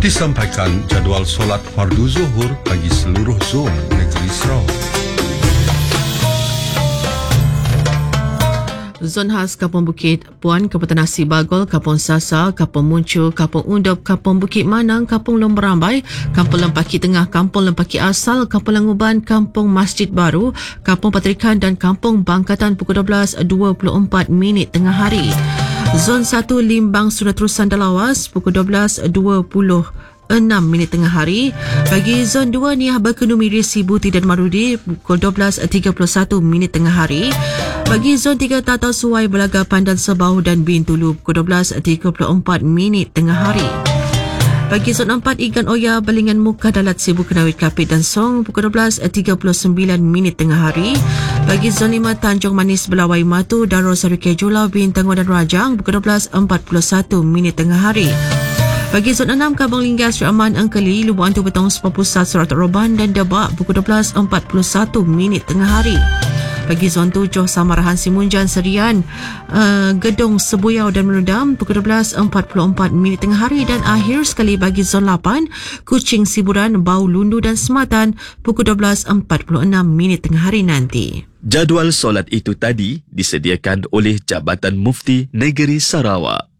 Disampaikan jadual solat fardu zuhur bagi seluruh zon negeri Sarawak. Zon khas Kampung Bukit Puan, Kabupaten Nasi Bagol, Kampung Sasa, Kampung Muncul, Kampung Undop, Kampung Bukit Manang, Kampung Lomberambai, Kampung Lempaki Tengah, Kampung Lempaki Asal, Kampung Languban, Kampung Masjid Baru, Kampung Patrikan dan Kampung Bangkatan pukul 12.24 tengah hari. Zon 1 Limbang Sunaterusan Dalawas pukul 12.26 tengah hari. Bagi Zon 2 Niah Berkenu Miri Sibuti dan Marudi pukul 12.31 tengah hari. Bagi Zon 3 Tatau Suai Belaga Pandan Sebau dan Bintulu pukul 12.34 tengah hari. Bagi Zon 4 Igan Oya Balingan Muka Dalat Sibu Kenawit Kapit dan Song pukul 12.39 tengah hari. Bagi Zon 5 Tanjung Manis Belawai Matu Darul Sari Kejula Bintang dan Rajang pukul 12.41 tengah hari. Bagi Zon 6 Kabang Linggas Sri Aman Angkeli Lubuk Antu Betong Sepah Pusat Surat Roban dan Debak pukul 12.41 tengah hari. Bagi Zon 7 Samarahan Simunjan Serian Gedong Sebuyau dan Menudam pukul 12.44 tengah hari. Dan akhir sekali bagi Zon 8 Kuching Siburan Bau Lundu dan Sematan pukul 12.46 tengah hari nanti. Jadual solat itu tadi disediakan oleh Jabatan Mufti Negeri Sarawak.